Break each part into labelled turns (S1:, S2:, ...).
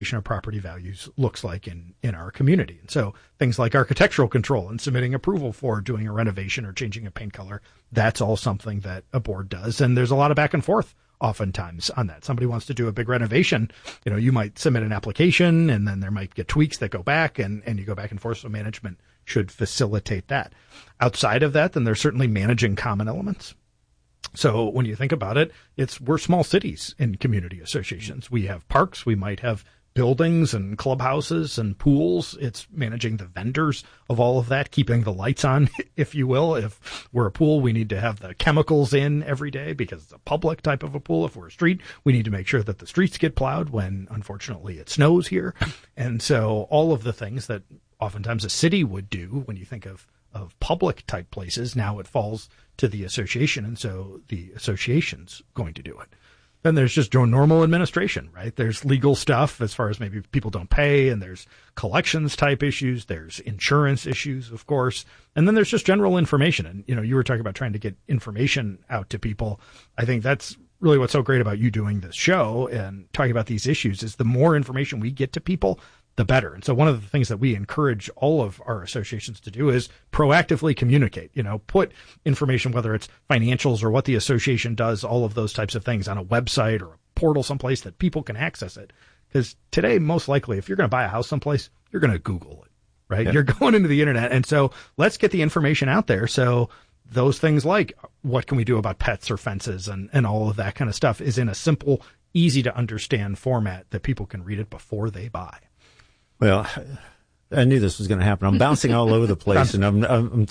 S1: of property values looks like in our community. And so things like architectural control and submitting approval for doing a renovation or changing a paint color, that's all something that a board does. And there's a lot of back and forth oftentimes on that. Somebody wants to do a big renovation, you might submit an application and then there might get tweaks that go back and you go back and forth. So management should facilitate that. Outside of that, then there's certainly managing common elements. So when you think about it, we're small cities in community associations. We have parks, we might have buildings and clubhouses and pools. It's managing the vendors of all of that, keeping the lights on, if you will. If we're a pool, we need to have the chemicals in every day because it's a public type of a pool. If we're a street, we need to make sure that the streets get plowed when, unfortunately, it snows here. And so all of the things that oftentimes a city would do when you think of public type places, now it falls to the association. And so the association's going to do it. Then there's just normal administration, right? There's legal stuff as far as maybe people don't pay, and there's collections type issues. There's insurance issues, of course. And then there's just general information. And, you were talking about trying to get information out to people. I think that's really what's so great about you doing this show and talking about these issues is the more information we get to people, the better. And so one of the things that we encourage all of our associations to do is proactively communicate, put information, whether it's financials or what the association does, all of those types of things on a website or a portal someplace that people can access it. Because today, most likely, if you're going to buy a house someplace, you're going to Google it, right? Yeah. You're going into the internet. And so let's get the information out there. So those things like what can we do about pets or fences and all of that kind of stuff is in a simple, easy to understand format that people can read it before they buy.
S2: Well, I knew this was going to happen. I'm bouncing all over the place, and I'm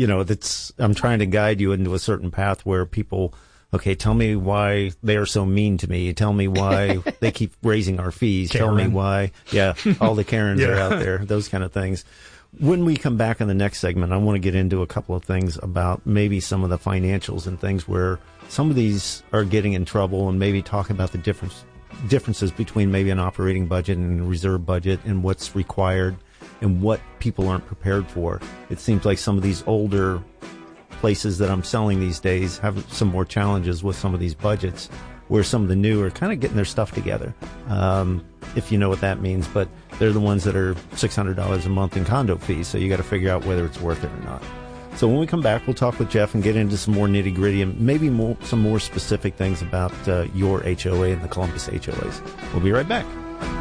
S2: trying to guide you into a certain path where people, okay, tell me why they are so mean to me. Tell me why they keep raising our fees.
S1: Karen.
S2: Tell me why, all the Karens are out there, those kind of things. When we come back in the next segment, I want to get into a couple of things about maybe some of the financials and things where some of these are getting in trouble, and maybe talk about the differences between maybe an operating budget and a reserve budget and what's required and what people aren't prepared for. It seems like some of these older places that I'm selling these days have some more challenges with some of these budgets, where some of the new are kind of getting their stuff together, if you know what that means. But they're the ones that are $600 a month in condo fees, so you got to figure out whether it's worth it or not. So when we come back, we'll talk with Jeff and get into some more nitty-gritty and maybe some more specific things about your HOA and the Columbus HOAs. We'll be right back.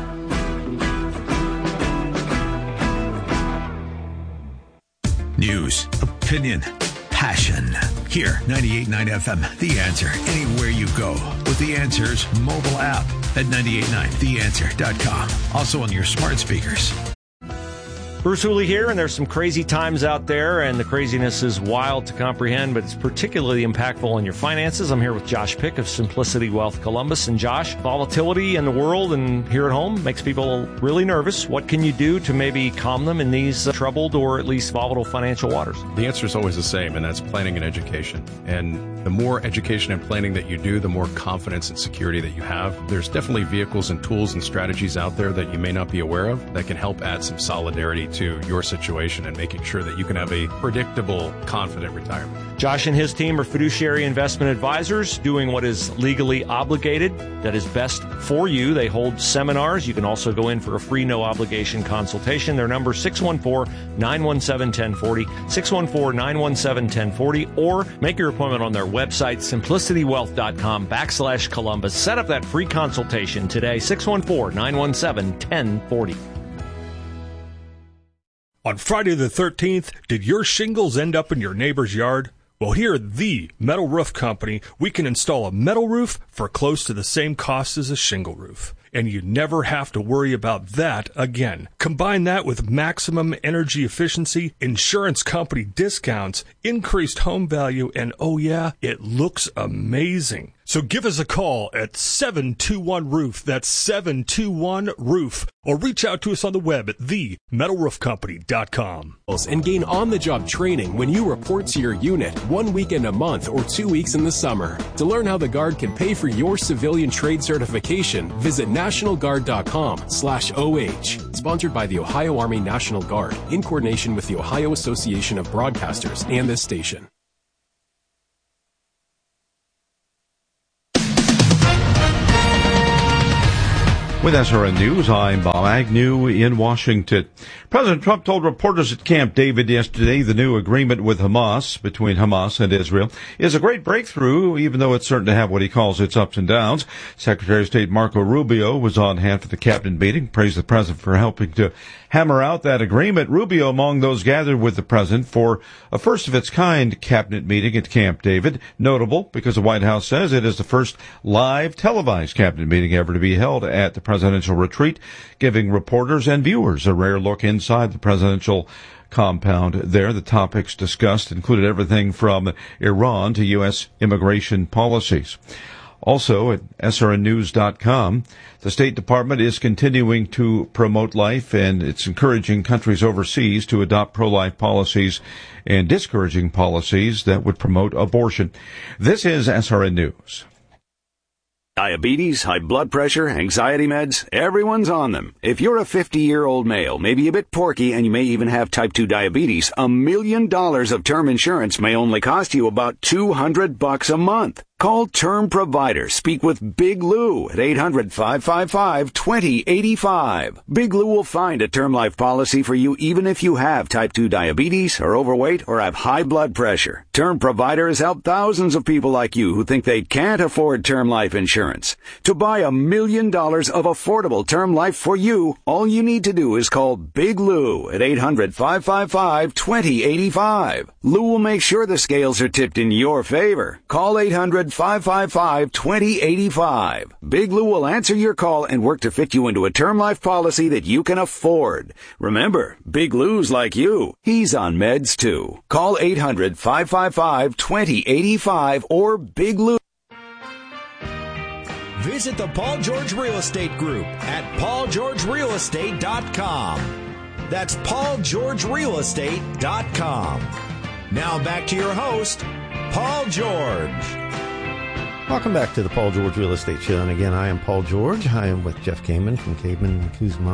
S3: News, opinion, passion. Here, 98.9 FM, The Answer. Anywhere you go with The Answer's mobile app at 98.9theanswer.com. Also on your smart speakers.
S4: Bruce Hooley here, and there's some crazy times out there, and the craziness is wild to comprehend, but it's particularly impactful on your finances. I'm here with Josh Pick of Simplicity Wealth Columbus. And Josh, volatility in the world and here at home makes people really nervous. What can you do to maybe calm them in these troubled or at least volatile financial waters?
S5: The answer is always the same, and that's planning and education. And the more education and planning that you do, the more confidence and security that you have. There's definitely vehicles and tools and strategies out there that you may not be aware of that can help add some solidarity to your situation and making sure that you can have a predictable, confident retirement.
S4: Josh and his team are fiduciary investment advisors doing what is legally obligated, that is best for you. They hold seminars. You can also go in for a free, no-obligation consultation. Their number is 614-917-1040, 614-917-1040, or make your appointment on their website, simplicitywealth.com/Columbus. Set up that free consultation today, 614-917-1040.
S6: On Friday the 13th, did your shingles end up in your neighbor's yard? Well, here at the Metal Roof Company, we can install a metal roof for close to the same cost as a shingle roof. And you never have to worry about that again. Combine that with maximum energy efficiency, insurance company discounts, increased home value, and oh yeah, it looks amazing. So give us a call at 721-ROOF. That's 721-ROOF. Or reach out to us on the web at themetalroofcompany.com.
S7: And gain on-the-job training when you report to your unit 1 weekend a month or 2 weeks in the summer. To learn how the Guard can pay for your civilian trade certification, visit nationalguard.com/OH. Sponsored by the Ohio Army National Guard in coordination with the Ohio Association of Broadcasters and this station.
S8: With SRN News, I'm Bob Agnew in Washington. President Trump told reporters at Camp David yesterday the new agreement with Hamas, between Hamas and Israel, is a great breakthrough, even though it's certain to have what he calls its ups and downs. Secretary of State Marco Rubio was on hand for the cabinet meeting, praised the president for helping to hammer out that agreement. Rubio among those gathered with the president for a first-of-its-kind cabinet meeting at Camp David. Notable because the White House says it is the first live televised cabinet meeting ever to be held at the presidential retreat, giving reporters and viewers a rare look inside the presidential compound there. The topics discussed included everything from Iran to U.S. immigration policies. Also at srnnews.com, the State Department is continuing to promote life, and it's encouraging countries overseas to adopt pro-life policies and discouraging policies that would promote abortion. This is SRN News.
S9: Diabetes, high blood pressure, anxiety meds, everyone's on them. If you're a 50-year-old male, maybe a bit porky, and you may even have type 2 diabetes, $1 million of term insurance may only cost you about $200 a month. Call Term Provider. Speak with Big Lou at 800-555-2085. Big Lou will find a term life policy for you even if you have type 2 diabetes, are overweight, or have high blood pressure. Term Provider has helped thousands of people like you who think they can't afford term life insurance. To buy $1 million of affordable term life for you, all you need to do is call Big Lou at 800-555-2085. Lou will make sure the scales are tipped in your favor. Call 800-555-2085. Big Lou will answer your call and work to fit you into a term life policy that you can afford. Remember, Big Lou's like you. He's on meds too. Call 800-555-2085 or Big Lou.
S10: Visit the Paul George Real Estate Group at paulgeorgerealestate.com. That's paulgeorgerealestate.com. Now back to your host, Paul George.
S2: Welcome back to the Paul George Real Estate Show. And again, I am Paul George. I am with Jeff Kamen from Kamen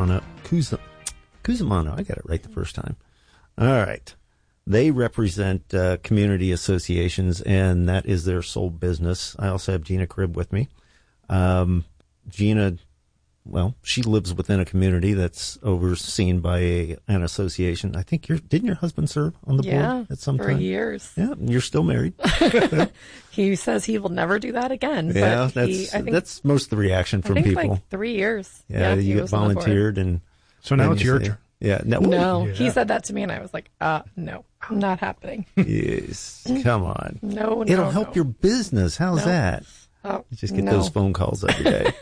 S2: Cusimano. I got it right the first time. All right. They represent community associations, and that is their sole business. I also have Gina Cribb with me. Gina, well, she lives within a community that's overseen by an association. I think didn't your husband serve on the board at some time?
S11: For years.
S2: Yeah, and you're still married.
S11: He says he will never do that again.
S2: Yeah,
S11: but
S2: that's most of the reaction from people.
S11: Like 3 years.
S2: Yeah, you get volunteered, and
S1: so now it's your turn.
S2: Yeah,
S11: no, he said that to me, and I was like, no, not happening.
S2: Yes, come on.
S11: No,
S2: it'll help your business. How's that?
S11: Oh,
S2: you just get those phone calls every day.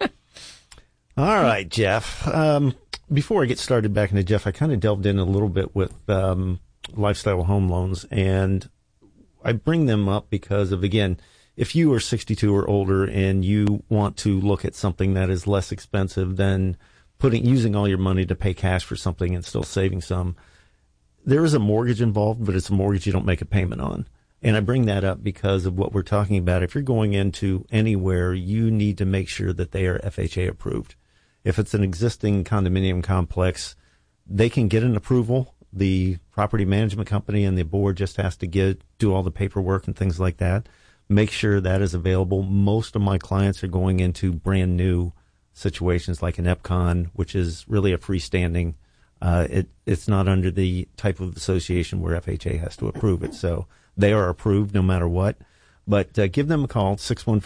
S2: All right, Jeff. Before I get started back into Jeff, I kind of delved in a little bit with lifestyle home loans, and I bring them up because of, again, if you are 62 or older and you want to look at something that is less expensive than using all your money to pay cash for something and still saving some, there is a mortgage involved, but it's a mortgage you don't make a payment on. And I bring that up because of what we're talking about. If you're going into anywhere, you need to make sure that they are FHA approved. If it's an existing condominium complex, they can get an approval. The property management company and the board just has to do all the paperwork and things like that. Make sure that is available. Most of my clients are going into brand new situations like an EPCON, which is really a freestanding. It's not under the type of association where FHA has to approve it. So they are approved no matter what. But give them a call,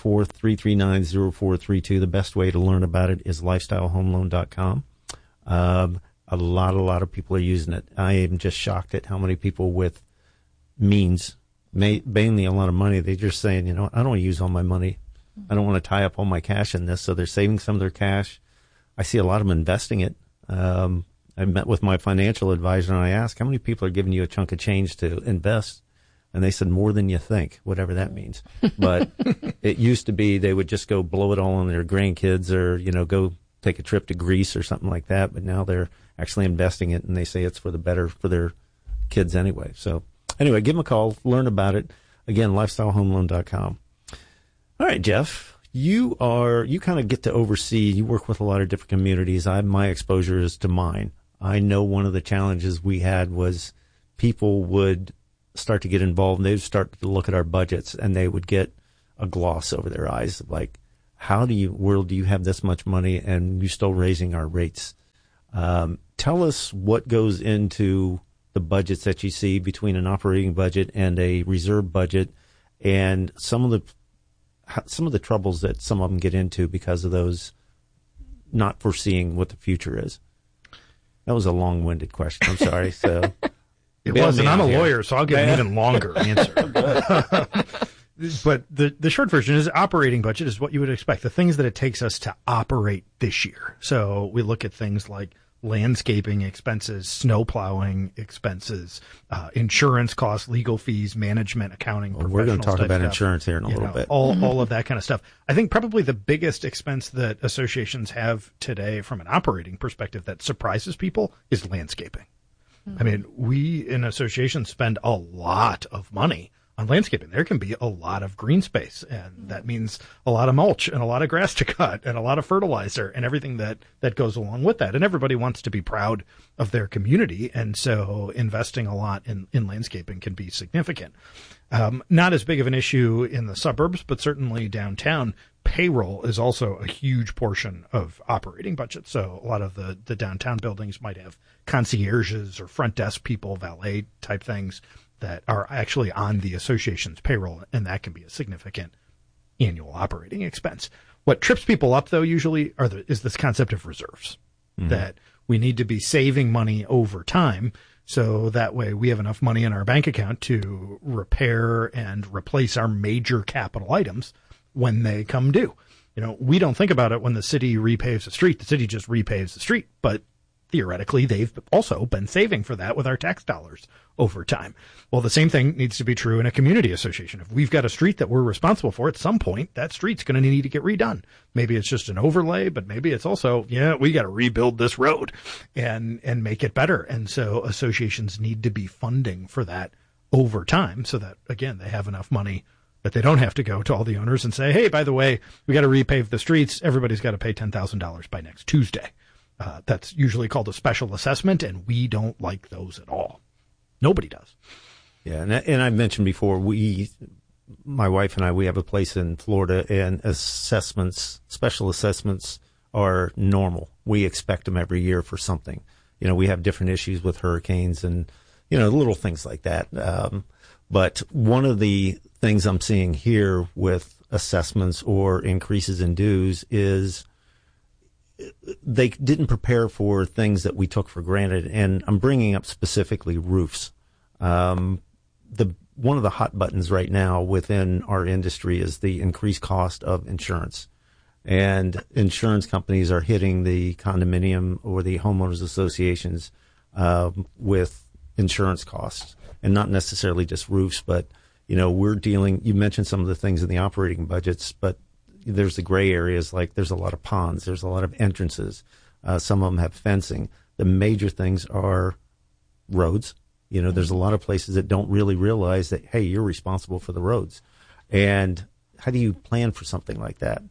S2: 614-339-0432. The best way to learn about it is lifestylehomeloan.com. A lot of people are using it. I am just shocked at how many people with means, mainly a lot of money, they're just saying, I don't want to use all my money. I don't want to tie up all my cash in this. So they're saving some of their cash. I see a lot of them investing it. I met with my financial advisor and I asked, how many people are giving you a chunk of change to invest? And they said, more than you think, whatever that means. But it used to be they would just go blow it all on their grandkids or, go take a trip to Greece or something like that. But now they're actually investing it, and they say it's for the better for their kids anyway. So anyway, give them a call, learn about it. Again, lifestylehomeloan.com. All right, Jeff, you kind of get to oversee, you work with a lot of different communities. My exposure is to mine. I know one of the challenges we had was people would start to get involved, and they'd start to look at our budgets, and they would get a gloss over their eyes, like, how do you have this much money and you're still raising our rates? Tell us what goes into the budgets that you see between an operating budget and a reserve budget, and some of the troubles that some of them get into because of those not foreseeing what the future is. That was a long-winded question. I'm sorry. So
S1: it wasn't. I'm a lawyer, so I'll give an even longer answer. But the short version is operating budget is what you would expect, the things that it takes us to operate this year. So we look at things like landscaping expenses, snow plowing expenses, insurance costs, legal fees, management, accounting.
S2: Well, we're going to talk about insurance here in a little bit.
S1: All of that kind of stuff. I think probably the biggest expense that associations have today from an operating perspective that surprises people is landscaping. I mean, we in associations spend a lot of money on landscaping. There can be a lot of green space, and that means a lot of mulch and a lot of grass to cut and a lot of fertilizer and everything that goes along with that. And everybody wants to be proud of their community, and so investing a lot in landscaping can be significant. Not as big of an issue in the suburbs, but certainly downtown. Payroll is also a huge portion of operating budget. So a lot of the downtown buildings might have concierges or front desk people, valet type things that are actually on the association's payroll, and that can be a significant annual operating expense. What trips people up, though, usually is this concept of reserves, that we need to be saving money over time, so that way we have enough money in our bank account to repair and replace our major capital items when they come due. You know, we don't think about it when the city repaves a street. The city just repaves the street, but theoretically, they've also been saving for that with our tax dollars over time. Well, the same thing needs to be true in a community association. If we've got a street that we're responsible for, at some point, that street's going to need to get redone. Maybe it's just an overlay, but maybe it's also, we got to rebuild this road and make it better. And so associations need to be funding for that over time so that, again, they have enough money that they don't have to go to all the owners and say, hey, by the way, we got to repave the streets. Everybody's got to pay $10,000 by next Tuesday. That's usually called a special assessment, and we don't like those at all. Nobody does.
S2: Yeah, and I've mentioned before, my wife and I, we have a place in Florida, and special assessments are normal. We expect them every year for something. You know, we have different issues with hurricanes and, little things like that. But one of the things I'm seeing here with assessments or increases in dues is they didn't prepare for things that we took for granted, and I'm bringing up specifically roofs. One of the hot buttons right now within our industry is the increased cost of insurance, and insurance companies are hitting the condominium or the homeowners associations with insurance costs, and not necessarily just roofs, but we're dealing. You mentioned some of the things in the operating budgets, but there's the gray areas, like there's a lot of ponds, there's a lot of entrances. Some of them have fencing. The major things are roads. There's a lot of places that don't really realize that, hey, you're responsible for the roads. And how do you plan for something like that?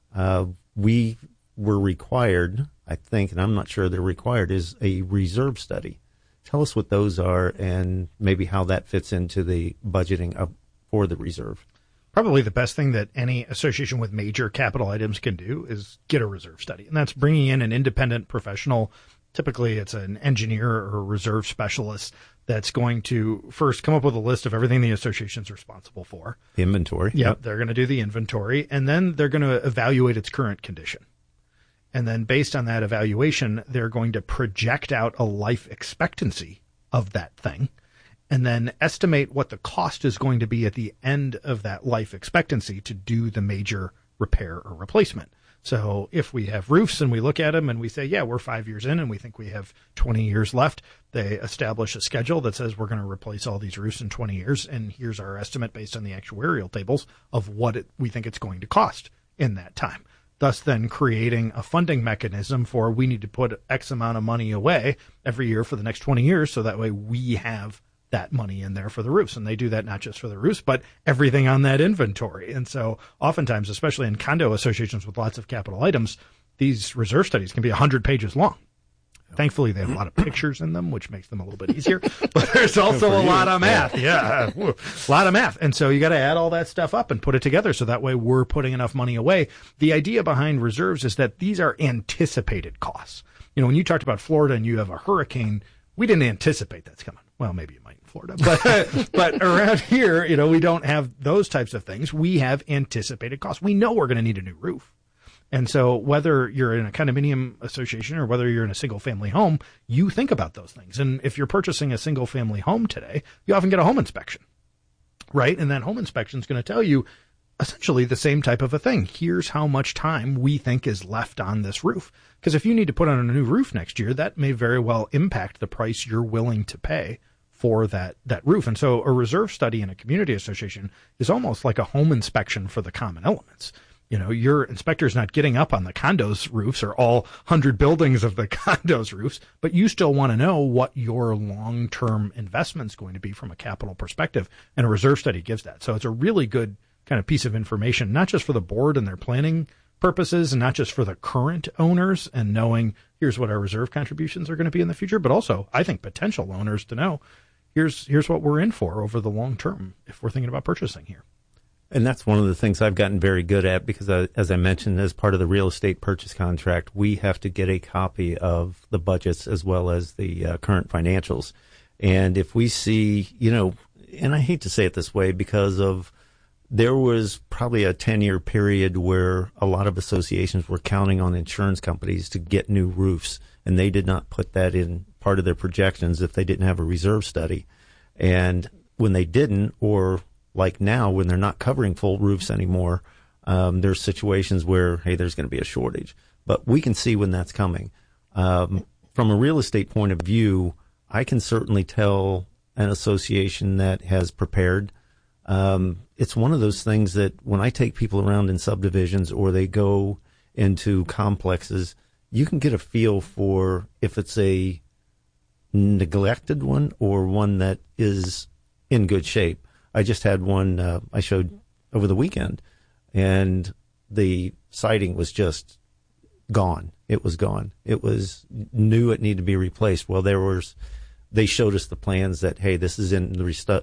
S2: We were required, I think, and I'm not sure they're required, is a reserve study. Tell us what those are and maybe how that fits into the budgeting for the reserve.
S1: Probably the best thing that any association with major capital items can do is get a reserve study. And that's bringing in an independent professional. Typically, it's an engineer or a reserve specialist that's going to first come up with a list of everything the association's responsible for.
S2: The inventory.
S1: Yep. They're going to do the inventory, and then they're going to evaluate its current condition. And then based on that evaluation, they're going to project out a life expectancy of that thing, and then estimate what the cost is going to be at the end of that life expectancy to do the major repair or replacement. So if we have roofs and we look at them and we say, yeah, we're 5 years in and we think we have 20 years left, they establish a schedule that says we're going to replace all these roofs in 20 years, and here's our estimate based on the actuarial tables of what we think it's going to cost in that time. Thus then creating a funding mechanism for we need to put X amount of money away every year for the next 20 years so that way we have that money in there for the roofs. And they do that not just for the roofs, but everything on that inventory. And so oftentimes, especially in condo associations with lots of capital items, these reserve studies can be 100 pages long. Thankfully, they have a lot of pictures in them, which makes them a little bit easier. But there's also a lot of math. Yeah, a lot of math. And so you got to add all that stuff up and put it together so that way we're putting enough money away. The idea behind reserves is that these are anticipated costs. You know, when you talked about Florida and you have a hurricane, we didn't anticipate that's coming. Well, maybe you might in Florida, but around here, you know, we don't have those types of things. We have anticipated costs. We know we're going to need a new roof. And so whether you're in a condominium association or whether you're in a single family home, you think about those things. And if you're purchasing a single family home today, you often get a home inspection, right? And that home inspection is going to tell you essentially the same type of a thing. Here's how much time we think is left on this roof. Because if you need to put on a new roof next year, that may very well impact the price you're willing to pay for that roof. And so a reserve study in a community association is almost like a home inspection for the common elements. You know, your inspector's not getting up on the condos roofs or all 100 buildings of the condos roofs, but you still want to know what your long-term investment's going to be from a capital perspective. And a reserve study gives that. So it's a really good kind of piece of information, not just for the board and their planning purposes and not just for the current owners and knowing here's what our reserve contributions are going to be in the future, but also I think potential owners to know here's what we're in for over the long term if we're thinking about purchasing here.
S2: And that's one of the things I've gotten very good at because, as I mentioned, as part of the real estate purchase contract, we have to get a copy of the budgets as well as the current financials. And if we see, you know, and I hate to say it this way because of there was probably a 10-year period where a lot of associations were counting on insurance companies to get new roofs, and they did not put that in part of their projections if they didn't have a reserve study. And when they didn't, or like now when they're not covering full roofs anymore, there's situations where, hey, there's going to be a shortage. But we can see when that's coming. From a real estate point of view, I can certainly tell an association that has prepared. It's one of those things that when I take people around in subdivisions or they go into complexes, you can get a feel for if it's a neglected one or one that is in good shape. I just had one I showed over the weekend, and the siding was just gone. It was gone. It was new. It needed to be replaced. Well, they showed us the plans that, hey, this is in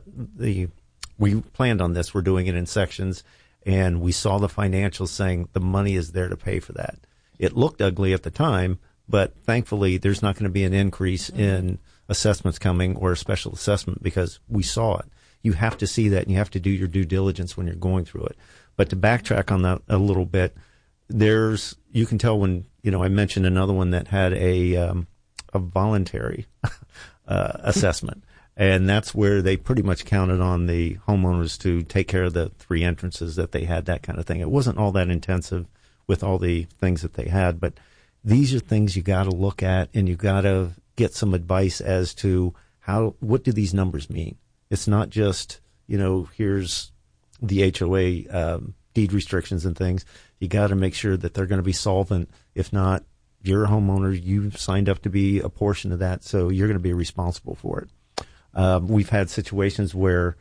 S2: we planned on this. We're doing it in sections, and we saw the financials saying the money is there to pay for that. It looked ugly at the time, but thankfully there's not going to be an increase in assessments coming or a special assessment because we saw it. You have to see that, and you have to do your due diligence when you're going through it. But to backtrack on that a little bit, you can tell when, you know, I mentioned another one that had a voluntary assessment, and that's where they pretty much counted on the homeowners to take care of the 3 entrances that they had, that kind of thing. It wasn't all that intensive with all the things that they had, but these are things you got to look at, and you got to get some advice as to what do these numbers mean. It's not just, you know, here's the HOA deed restrictions and things. You got to make sure that they're going to be solvent. If not, you're a homeowner. You've signed up to be a portion of that, so you're going to be responsible for it. We've had situations where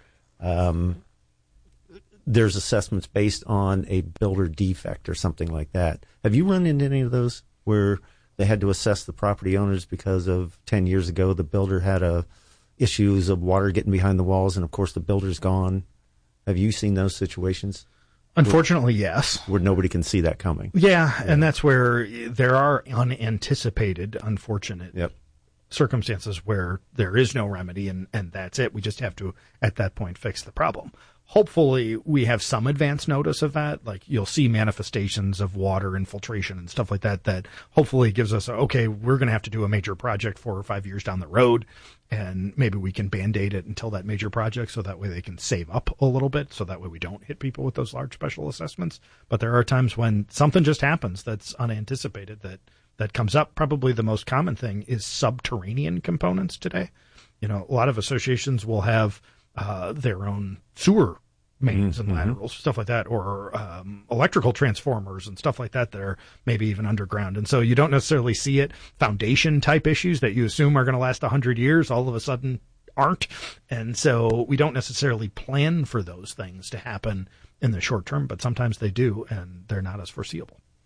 S2: there's assessments based on a builder defect or something like that. Have you run into any of those where they had to assess the property owners because of 10 years ago the builder had issues of water getting behind the walls, and of course the builder's gone? Have you seen those situations?
S1: Unfortunately, yes.
S2: Where nobody can see that coming.
S1: Yeah, and that's where there are unanticipated, unfortunate circumstances where there is no remedy, and that's it. We just have to, at that point, fix the problem. Hopefully, we have some advance notice of that. Like, you'll see manifestations of water infiltration and stuff like that, that hopefully gives us, okay, we're going to have to do a major project 4 or 5 years down the road, and maybe we can Band-Aid it until that major project, so that way they can save up a little bit, so that way we don't hit people with those large special assessments. But there are times when something just happens that's unanticipated that comes up. Probably the most common thing is subterranean components today. You know, a lot of associations will have their own sewer mains and laterals, stuff like that, or electrical transformers and stuff like that are maybe even underground. And so you don't necessarily see it. Foundation type issues that you assume are going to last 100 years all of a sudden aren't. And so we don't necessarily plan for those things to happen in the short term, but sometimes they do, and they're not as foreseeable.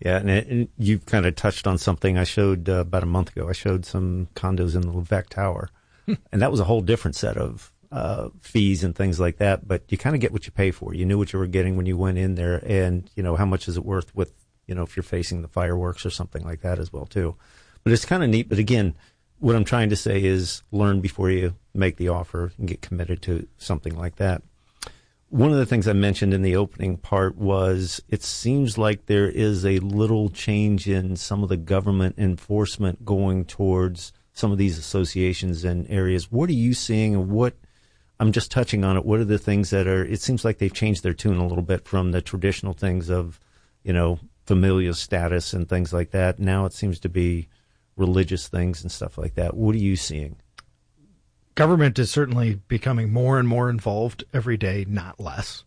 S2: Yeah, and you kind of touched on something I showed about a month ago. I showed some condos in the Levesque Tower, and that was a whole different set of fees and things like that. But you kind of get what you pay for. You knew what you were getting when you went in there, and how much is it worth with if you're facing the fireworks or something like that as well too. But it's kind of neat. But again, what I'm trying to say is learn before you make the offer and get committed to something like that. One of the things I mentioned in the opening part was it seems like there is a little change in some of the government enforcement going towards some of these associations and areas. What are you seeing, and I'm just touching on it, what are the things that it seems like they've changed their tune a little bit from the traditional things of, familial status and things like that. Now it seems to be religious things and stuff like that. What are you seeing?
S1: Government is certainly becoming more and more involved every day, not less.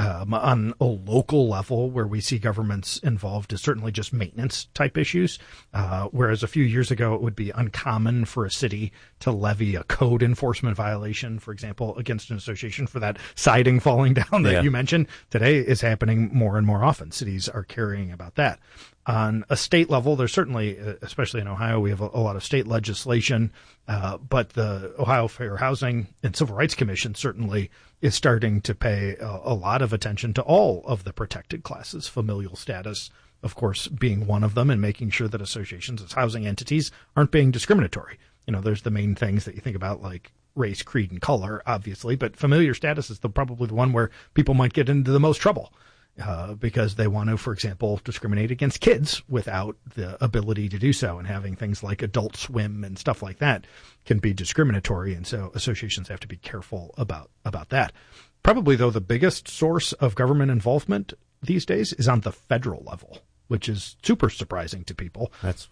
S1: On a local level, where we see governments involved is certainly just maintenance type issues. Whereas a few years ago, it would be uncommon for a city to levy a code enforcement violation, for example, against an association for that siding falling down that you mentioned. Today is happening more and more often. Cities are caring about that. On a state level, there's certainly, especially in Ohio, we have a lot of state legislation, but the Ohio Fair Housing and Civil Rights Commission certainly is starting to pay a lot of attention to all of the protected classes, familial status, of course, being one of them, and making sure that associations as housing entities aren't being discriminatory. There's the main things that you think about, like race, creed, and color, obviously, but familiar status is probably the one where people might get into the most trouble. Because they want to, for example, discriminate against kids without the ability to do so, and having things like Adult Swim and stuff like that can be discriminatory. And so associations have to be careful about that. Probably, though, the biggest source of government involvement these days is on the federal level, which is super surprising to people.
S2: That's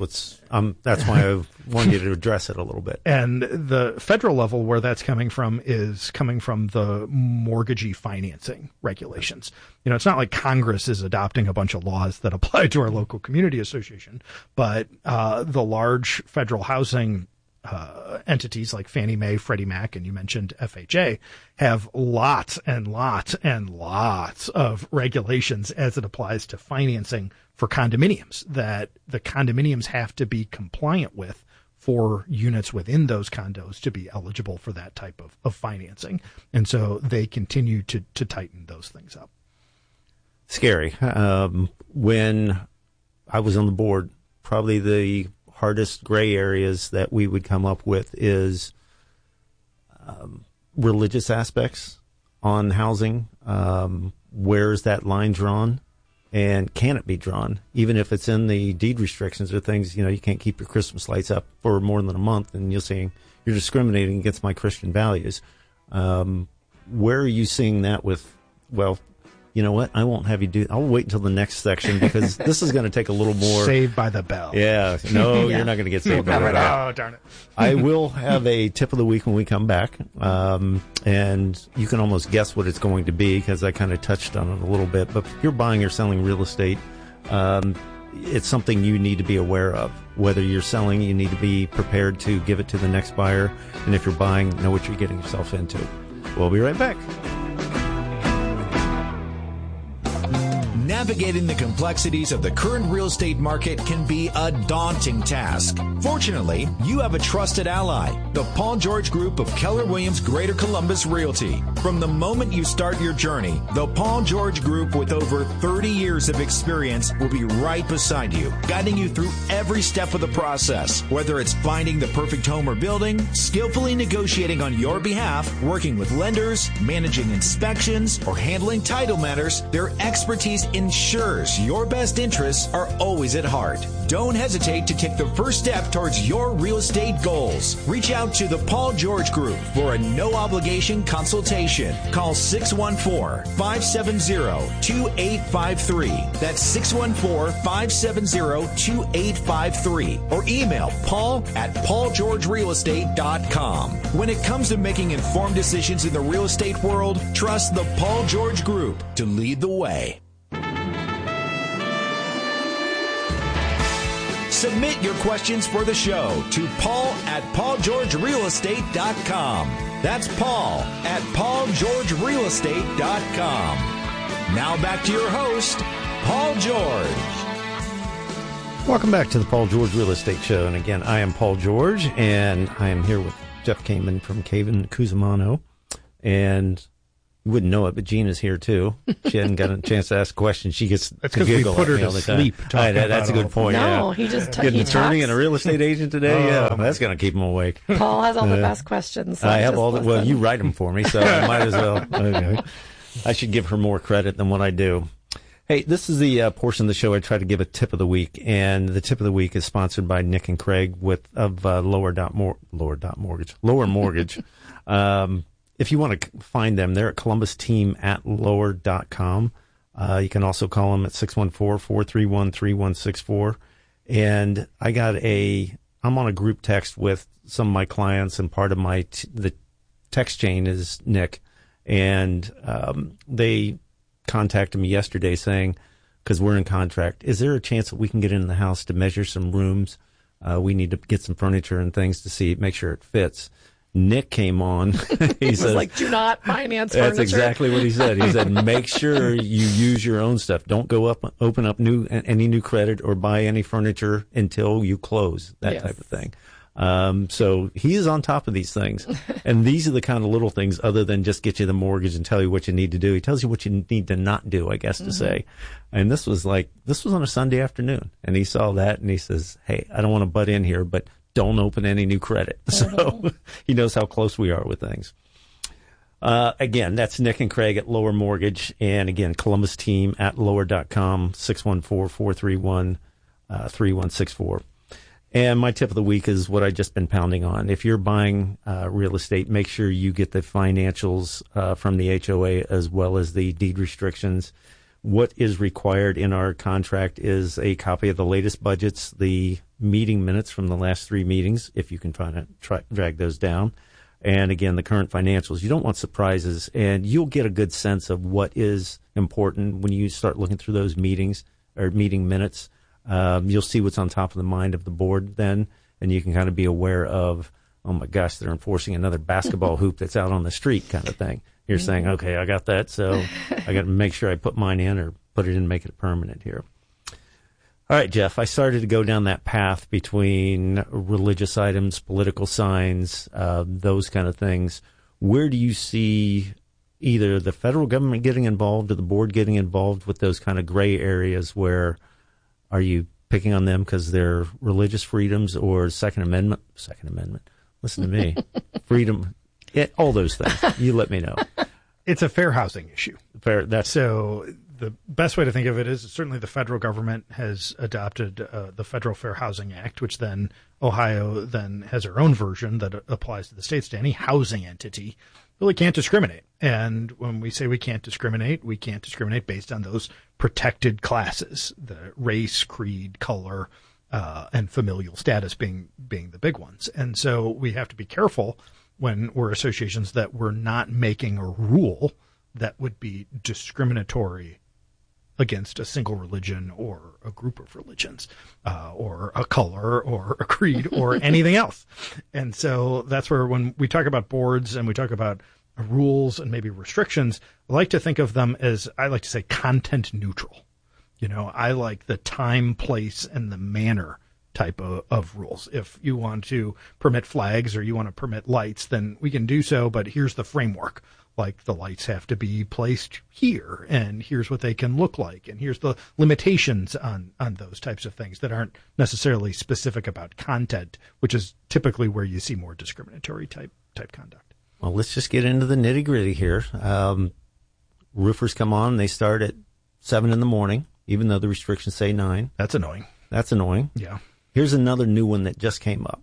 S2: why I wanted you to address it a little bit.
S1: And the federal level, where that's coming from, is coming from the mortgagee financing regulations. It's not like Congress is adopting a bunch of laws that apply to our local community association, but the large federal housing entities like Fannie Mae, Freddie Mac, and you mentioned FHA, have lots and lots and lots of regulations as it applies to financing for condominiums that the condominiums have to be compliant with for units within those condos to be eligible for that type of financing. And so they continue to tighten those things up.
S2: Scary. When I was on the board, probably the hardest gray areas that we would come up with is religious aspects on housing. Where's that line drawn? And can it be drawn? Even if it's in the deed restrictions or things, you can't keep your Christmas lights up for more than a month, and you're saying you're discriminating against my Christian values. Where are you seeing that with, you know what? I won't have you do. I'll wait until the next section, because this is going to take a little more.
S1: Saved by the Bell.
S2: Yeah. No, You're not going to get saved by the Bell.
S1: Oh, darn it.
S2: I will have a tip of the week when we come back. And you can almost guess what it's going to be, because I kind of touched on it a little bit. But if you're buying or selling real estate, it's something you need to be aware of. Whether you're selling, you need to be prepared to give it to the next buyer. And if you're buying, know what you're getting yourself into. We'll be right back.
S10: Navigating the complexities of the current real estate market can be a daunting task. Fortunately, you have a trusted ally, the Paul George Group of Keller Williams Greater Columbus Realty. From the moment you start your journey, the Paul George Group, with over 30 years of experience, will be right beside you, guiding you through every step of the process. Whether it's finding the perfect home or building, skillfully negotiating on your behalf, working with lenders, managing inspections, or handling title matters, their expertise ensures your best interests are always at heart. Don't hesitate to take the first step towards your real estate goals. Reach out to the Paul George Group for a no-obligation consultation. Call 614-570-2853. That's 614-570-2853. Or email paul@paulgeorgerealestate.com. When it comes to making informed decisions in the real estate world, trust the Paul George Group to lead the way. Submit your questions for the show to paul@paulgeorgerealestate.com. That's paul@paulgeorgerealestate.com. Now back to your host, Paul George.
S2: Welcome back to the Paul George Real Estate Show. And again, I am Paul George, and I am here with Jeff Kamen from Kamen Cusimano. And you wouldn't know it, but Gina's here too. She hadn't got a chance to ask questions. She gets
S1: that's
S2: to giggle
S1: we put her
S2: at me
S1: to
S2: all the
S1: sleep.
S2: time. That's a good point.
S11: No,
S2: yeah.
S11: he just
S2: Get an attorney and a real estate agent today. Yeah,
S1: Oh,
S2: that's going to keep him awake.
S11: Paul has all the best questions. So
S2: I have all the. Well,
S11: listen.
S2: you write them for me, so I might as well. Okay. I should give her more credit than what I do. Hey, this is the portion of the show I try to give a tip of the week, and the tip of the week is sponsored by Nick and Craig of Lower Mortgage. If you want to find them, they're at ColumbusTeam@lower.com. You can also call them at 614-431-3164. And I'm on a group text with some of my clients, and part of the text chain is Nick, and they contacted me yesterday saying, because we're in contract, is there a chance that we can get in the house to measure some rooms? We need to get some furniture and things to make sure it fits. Nick came on. He
S11: was like, do not finance furniture.
S2: That's exactly what he said. He said, make sure you use your own stuff. Don't go open up any new credit or buy any furniture until you close, that type of thing. So he is on top of these things. And these are the kind of little things, other than just get you the mortgage and tell you what you need to do. He tells you what you need to not do, I guess, to say. And this was on a Sunday afternoon. And he saw that and he says, hey, I don't want to butt in here, but don't open any new credit. So he knows how close we are with things. Again, that's Nick and Craig at Lower Mortgage. And again, ColumbusTeam@lower.com, 614-431-3164. And my tip of the week is what I've just been pounding on. If you're buying real estate, make sure you get the financials from the HOA as well as the deed restrictions. What is required in our contract is a copy of the latest budgets, the meeting minutes from the last 3 meetings, if you can drag those down, and again, the current financials. You don't want surprises, and you'll get a good sense of what is important when you start looking through those meetings or meeting minutes. You'll see what's on top of the mind of the board then, and you can kind of be aware of, oh my gosh, they're enforcing another basketball hoop that's out on the street kind of thing. You're saying, okay, I got that, so I got to make sure I put mine in or put it in and make it permanent here. All right, Jeff, I started to go down that path between religious items, political signs, those kind of things. Where do you see either the federal government getting involved or the board getting involved with those kind of gray areas? Where are you picking on them because they're religious freedoms or Second Amendment? Listen to me. Freedom. All those things. You let me know.
S1: It's a fair housing issue.
S2: So
S1: the best way to think of it is certainly the federal government has adopted the Federal Fair Housing Act, which then Ohio then has their own version that applies to the states. To any housing entity really can't discriminate. And when we say we can't discriminate based on those protected classes, the race, creed, color, and familial status being the big ones. And so we have to be careful when we're associations that we're not making a rule that would be discriminatory against a single religion or a group of religions, or a color or a creed or anything else. And so that's where when we talk about boards and we talk about rules and maybe restrictions, I like to think of them as, I like to say, content neutral. I like the time, place, and the manner type of rules. If you want to permit flags or you want to permit lights, then we can do so, but here's the framework. Like the lights have to be placed here, and here's what they can look like, and here's the limitations on those types of things that aren't necessarily specific about content, which is typically where you see more discriminatory type conduct.
S2: Well, let's just get into the nitty gritty here. Roofers come on, they start at 7 a.m, even though the restrictions say 9.
S1: That's annoying.
S2: Yeah. Here's another new one that just came up.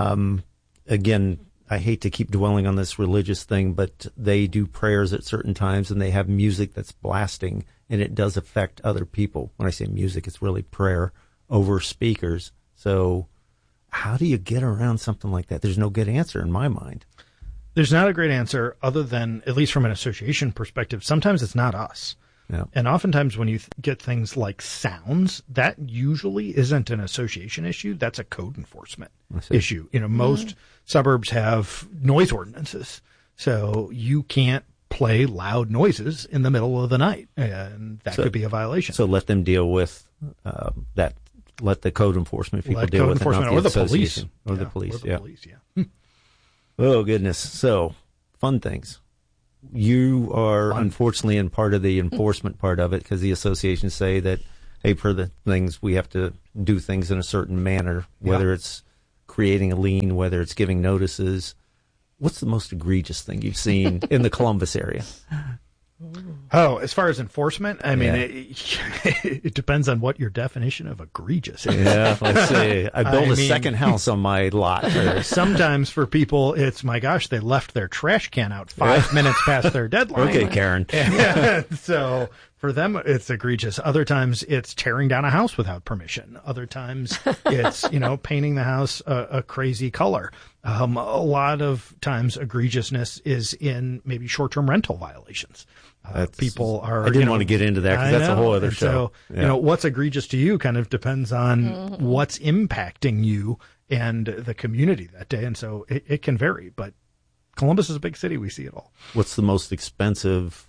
S2: Again, I hate to keep dwelling on this religious thing, but they do prayers at certain times and they have music that's blasting, and it does affect other people. When I say music, it's really prayer over speakers. So how do you get around something like that? There's no good answer in my mind.
S1: There's not a great answer other than, at least from an association perspective, sometimes it's not us.
S2: Yeah.
S1: And oftentimes when you get things like sounds, that usually isn't an association issue. That's a code enforcement issue. Most suburbs have noise ordinances. So you can't play loud noises in the middle of the night, and that could be a violation.
S2: So let them deal with that let the code enforcement people deal with it, not
S1: or the police.
S2: Or the police,
S1: yeah.
S2: Oh, goodness. So, fun things. You are unfortunately in part of the enforcement part of it because the associations say that, hey, per the things, we have to do things in a certain manner, whether it's creating a lien, whether it's giving notices. What's the most egregious thing you've seen in the Columbus area?
S1: Oh, as far as enforcement, I mean, it depends on what your definition of egregious is.
S2: Yeah, let's see. I built a second house on my lot.
S1: Sometimes for people, it's, my gosh, they left their trash can out 5 minutes past their deadline.
S2: Okay, Karen.
S1: So for them, it's egregious. Other times it's tearing down a house without permission. Other times it's, painting the house a crazy color. A lot of times egregiousness is in maybe short-term rental violations. People are.
S2: I didn't want to get into that because that's a whole other show.
S1: So, what's egregious to you kind of depends on what's impacting you and the community that day. And so it can vary, but Columbus is a big city. We see it all.
S2: What's the most expensive,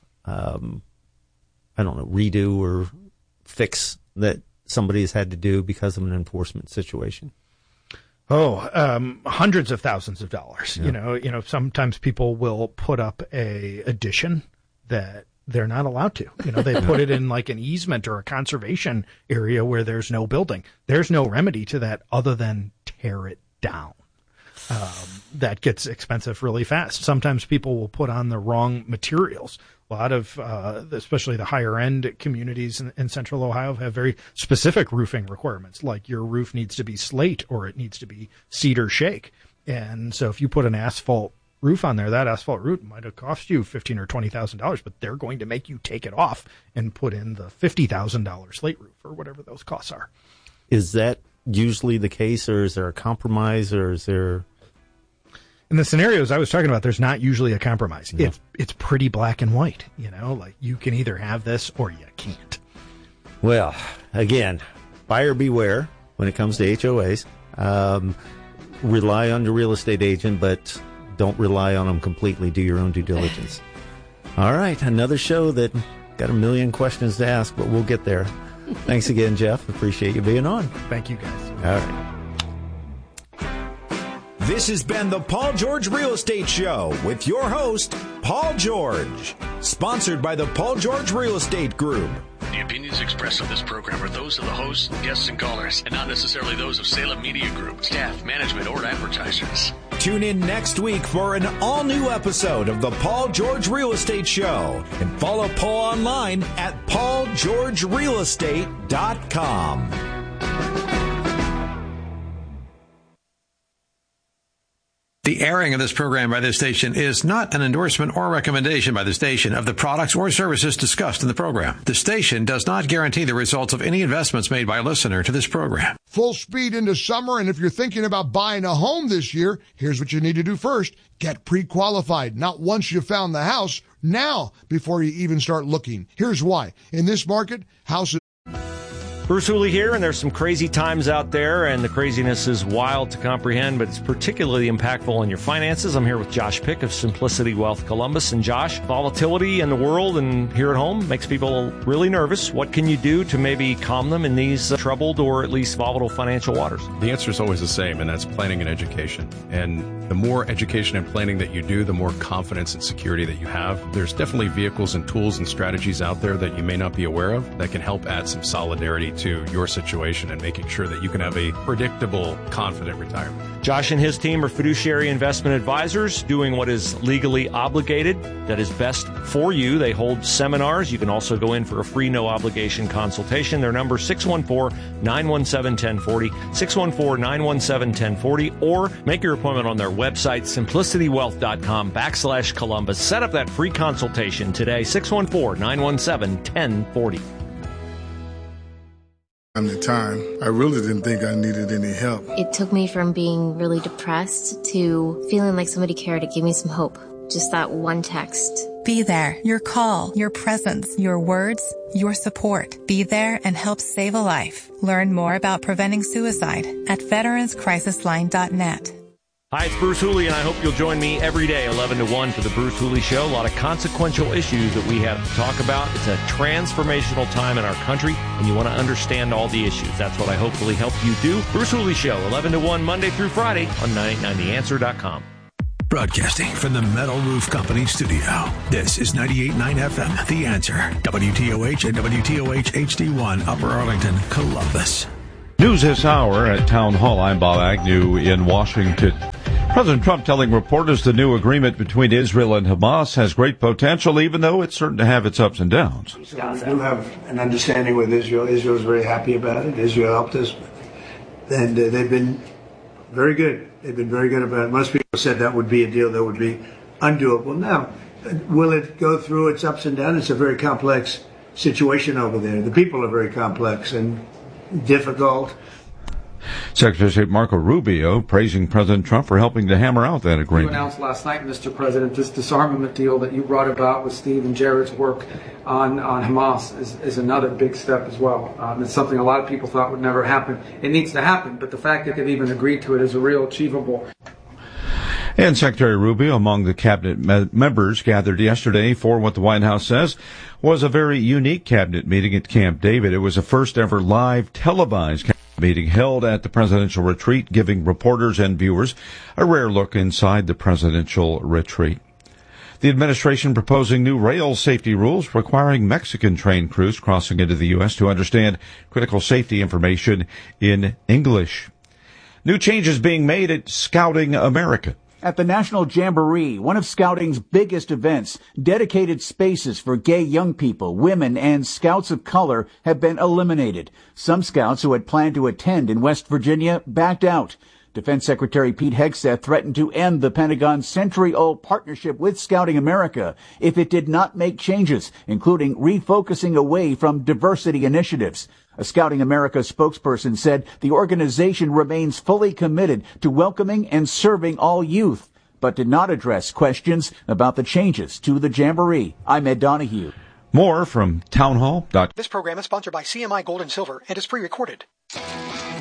S2: redo or fix that somebody has had to do because of an enforcement situation?
S1: Hundreds of thousands of dollars. Yeah. Sometimes people will put up a addition that they're not allowed to. They put it in like an easement or a conservation area where there's no building. There's no remedy to that other than tear it down. That gets expensive really fast. Sometimes people will put on the wrong materials. A lot of, especially the higher end communities in central Ohio have very specific roofing requirements, like your roof needs to be slate or it needs to be cedar shake. And so if you put an asphalt roof on there, that asphalt roof might have cost you $15,000 or $20,000, but they're going to make you take it off and put in the $50,000 slate roof or whatever those costs are.
S2: Is that usually the case, or is there a compromise, or is there?
S1: In the scenarios I was talking about, there's not usually a compromise. No. It's pretty black and white, like you can either have this or you can't.
S2: Well, again, buyer beware when it comes to HOAs. Rely on your real estate agent, but don't rely on them completely. Do your own due diligence. All right, another show that got a million questions to ask, but we'll get there. Thanks again, Jeff. Appreciate you being on.
S1: Thank you, guys.
S2: All right.
S10: This has been the Paul George Real Estate Show with your host, Paul George. Sponsored by the Paul George Real Estate Group.
S12: The opinions expressed on this program are those of the hosts, guests, and callers, and not necessarily those of Salem Media Group, staff, management, or advertisers.
S10: Tune in next week for an all-new episode of the Paul George Real Estate Show. And follow Paul online at paulgeorgerealestate.com.
S3: The airing of this program by this station is not an endorsement or recommendation by the station of the products or services discussed in the program. The station does not guarantee the results of any investments made by a listener to this program.
S13: Full speed into summer, and if you're thinking about buying a home this year, here's what you need to do first. Get pre-qualified. Not once you've found the house, now before you even start looking. Here's why. In this market, houses...
S4: Bruce Hooley here, and there's some crazy times out there, and the craziness is wild to comprehend, but it's particularly impactful on your finances. I'm here with Josh Pick of Simplicity Wealth Columbus. And Josh, volatility in the world and here at home makes people really nervous. What can you do to maybe calm them in these troubled or at least volatile financial waters?
S5: The answer is always the same, and that's planning and education. And the more education and planning that you do, the more confidence and security that you have. There's definitely vehicles and tools and strategies out there that you may not be aware of that can help add some solidarity to your situation and making sure that you can have a predictable, confident retirement.
S4: Josh and his team are fiduciary investment advisors doing what is legally obligated, that is best for you. They hold seminars. You can also go in for a free, no-obligation consultation. Their number is 614-917-1040, 614-917-1040, or make your appointment on their website, simplicitywealth.com/Columbus. Set up that free consultation today, 614-917-1040.
S14: At the time, I really didn't think I needed any help.
S15: It took me from being really depressed to feeling like somebody cared to give me some hope. Just that one text.
S16: Be there. Your call, your presence, your words, your support. Be there and help save a life. Learn more about preventing suicide at veteranscrisisline.net.
S4: Hi, it's Bruce Hooley, and I hope you'll join me every day, 11 to 1, for the Bruce Hooley Show. A lot of consequential issues that we have to talk about. It's a transformational time in our country, and you want to understand all the issues. That's what I hopefully help you do. Bruce Hooley Show, 11 to 1, Monday through Friday on 989theanswer.com.
S3: Broadcasting from the Metal Roof Company studio. This is 98.9 FM, The Answer. WTOH and WTOH HD1, Upper Arlington, Columbus.
S8: News this hour at Town Hall. I'm Bob Agnew in Washington. President Trump telling reporters the new agreement between Israel and Hamas has great potential, even though it's certain to have its ups and downs.
S17: So we do have an understanding with Israel. Israel is very happy about it. Israel helped us. And they've been very good. They've been very good about it. Most people said that would be a deal that would be undoable. Now, will it go through its ups and downs? It's a very complex situation over there. The people are very complex and difficult.
S8: Secretary of State Marco Rubio praising President Trump for helping to hammer out that agreement.
S18: You announced last night, Mr. President, this disarmament deal that you brought about with Steve and Jared's work on Hamas is another big step as well. It's something a lot of people thought would never happen. It needs to happen, but the fact that they've even agreed to it is a real achievable.
S8: And Secretary Rubio, among the cabinet members gathered yesterday for what the White House says was a very unique cabinet meeting at Camp David. It was the first ever live televised cabinet meeting held at the presidential retreat, giving reporters and viewers a rare look inside the presidential retreat. The administration proposing new rail safety rules requiring Mexican train crews crossing into the U.S. to understand critical safety information in English. New changes being made at Scouting America.
S19: At the National Jamboree, one of Scouting's biggest events, dedicated spaces for gay young people, women, and scouts of color have been eliminated. Some scouts who had planned to attend in West Virginia backed out. Defense Secretary Pete Hegseth threatened to end the Pentagon's century-old partnership with Scouting America if it did not make changes, including refocusing away from diversity initiatives. A Scouting America spokesperson said the organization remains fully committed to welcoming and serving all youth, but did not address questions about the changes to the Jamboree. I'm Ed Donahue.
S8: More from townhall.com.
S20: This program is sponsored by CMI Gold and Silver and is pre-recorded.